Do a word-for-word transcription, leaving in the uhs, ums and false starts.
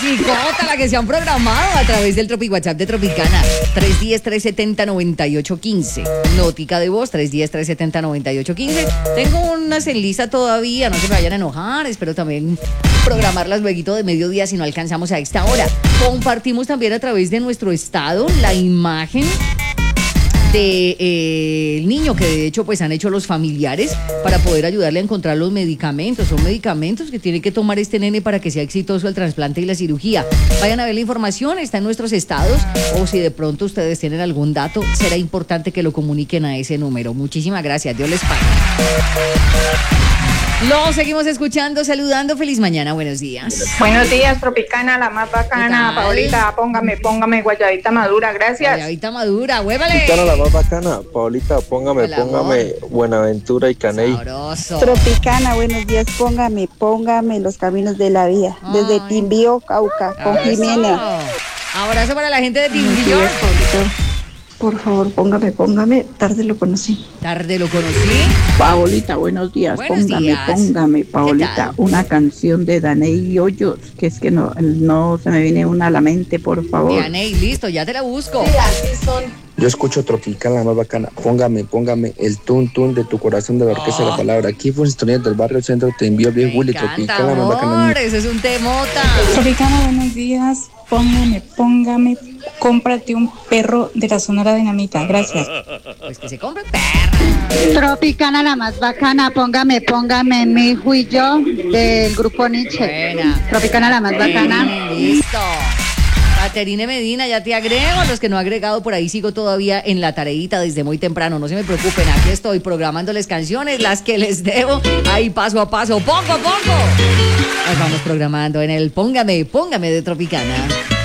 Tropicota, la que se han programado a través del Tropi WhatsApp de Tropicana. tres uno cero, tres siete cero, nueve ocho uno cinco. Notica de voz, tres uno cero, tres siete cero, nueve ocho uno cinco. Tengo unas en lista todavía, no se me vayan a enojar. Espero también programarlas luego de mediodía si no alcanzamos a esta hora. Compartimos también a través de nuestro estado la imagen de eh, el niño que de hecho pues han hecho los familiares para poder ayudarle a encontrar los medicamentos. Son medicamentos que tiene que tomar este nene para que sea exitoso el trasplante y la cirugía. Vayan a ver la información, está en nuestros estados, o si de pronto ustedes tienen algún dato, será importante que lo comuniquen a ese número. Muchísimas gracias, Dios les pague. Lo seguimos escuchando, saludando. Feliz mañana, buenos días. Buenos días, Tropicana, la más bacana. Paolita, póngame, póngame guayabita madura, gracias. Guayabita madura, huévale. Tropicana, la más bacana. Paolita, póngame, Hola, póngame amor. Buenaventura y Caney. Sabroso. Tropicana, buenos días, póngame, póngame los caminos de la vida. Desde Ay. Timbío, Cauca, con Abrazo. Jimena. Abrazo para la gente de Buenos Timbío. días, Paolita. Por favor, póngame, póngame. Tarde lo conocí. Tarde lo conocí. Paolita, buenos días. Buenos póngame, días. póngame, ¿Qué Paolita, tal? una canción de Daney Hoyos, que es que no, no se me viene una a la mente, por favor. Dianey, listo, ya te la busco. Yo escucho Tropicana, la más bacana. Póngame, póngame el tun tun de tu corazón de la orquesta de la palabra. Aquí fue Sintonía del Barrio Centro. Te envío bien, Me Willy. encanta, Tropicana, la más bacana. amor, ese es un temota. Tropicana, buenos días. Póngame, póngame, cómprate un perro de la Sonora Dinamita. Gracias. Pues que se compre perra. Tropicana, la más bacana, póngame, póngame, mi hijo y yo, del grupo Nietzsche. Buena. Tropicana, la más bacana. Mm, listo. Caterine Medina, ya te agrego. Los que no he agregado por ahí sigo todavía en la tareita desde muy temprano. No se me preocupen, aquí estoy programándoles canciones, las que les debo. Ahí paso a paso, poco a poco. Las vamos programando en el Póngame, Póngame de Tropicana.